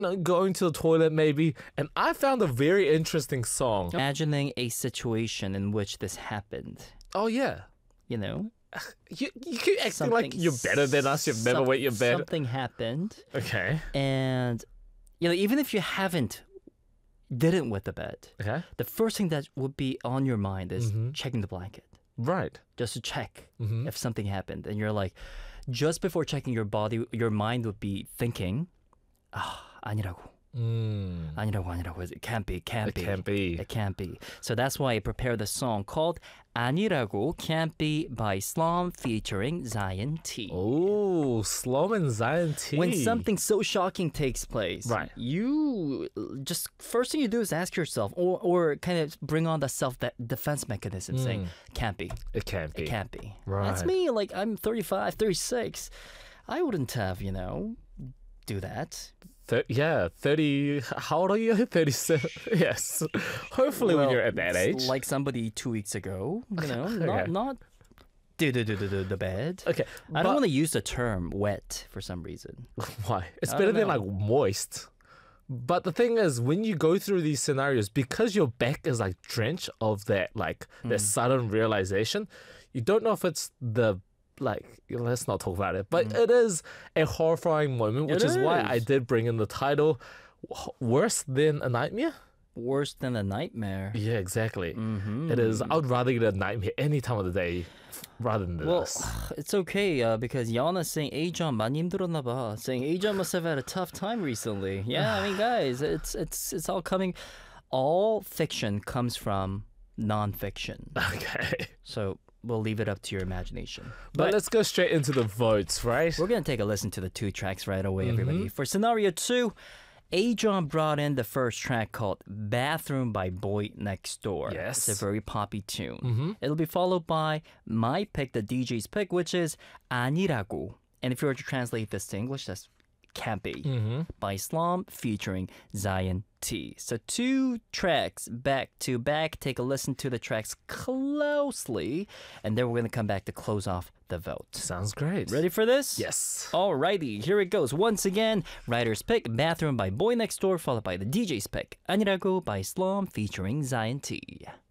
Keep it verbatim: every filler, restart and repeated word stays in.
know, going to the toilet maybe, and I found a very interesting song. Imagining a situation in which this happened, Oh yeah. you know? You, you keep acting Something- like you're better than us. You've never some- wet your bed. Something happened, Okay. and you know, even if you haven't, didn't wet the bed, Okay. the first thing that would be on your mind is Mhm. checking the blanket, Right. just to check Mhm. if something happened. And you're like, just before checking your body, your mind would be thinking, ah, 아니라고, Mm. 아니라고, 아니라고. It can't be, it can't It be. can't be. It can't be. So that's why I prepared the song called 아니라고 Can't Be by Slom featuring Zion T. Oh, Slom and Zion T. When something so shocking takes place, Right. you just first thing you do is ask yourself, or or kind of bring on the self de- defense mechanism, saying, "Can't be, It can't be. it can't be." Right. That's me. Like I'm thirty-five, thirty-six. I wouldn't have, you know, do that. Thir- yeah, thirty. How old are you? thirty-seven. Yes. Hopefully, when Well, you're at that age. like somebody two weeks ago, you know, Okay. not not do do do do do the bed. Okay. I don't but- want to use the term wet for some reason. Why? It's I better don't than like moist. But the thing is, when you go through these scenarios, because your back is like drenched of that, like that Mm. sudden realization, you don't know if it's the like. Let's not talk about it. But Mm. it is a horrifying moment, which It is, why I is. did bring in the title. "W- Worse than a nightmare? Worse than a nightmare. Yeah, exactly. Mm-hmm. It is. I would rather get a nightmare any time of the day f- rather than Well, this. it's okay uh, because Yana's saying Ajon 많이 힘들었나 봐. Saying Ajon must have had a tough time recently. Yeah, I mean, guys, it's it's it's all coming. All fiction comes from non-fiction, Okay. so we'll leave it up to your imagination. But let's go straight into the votes, right? We're gonna take a listen to the two tracks right away, everybody. Mm-hmm. For scenario two, Ajon brought in the first track called "Bathroom" by Boy Next Door. Yes. It's a very poppy tune. Mm-hmm. It'll be followed by my pick, the D J's pick, which is 아니라고. And if you were to translate this to English, that's can't be, Mm-hmm. by Slom featuring Zion T. So two tracks back to back. Take a listen to the tracks closely, and then we're going to come back to close off the vote. Sounds great. Ready for this? Yes. Alrighty, here it goes. Once again, writer's pick, Bathroom by Boy Next Door, followed by the D J's pick, 아니라고 by Slom featuring Zion T.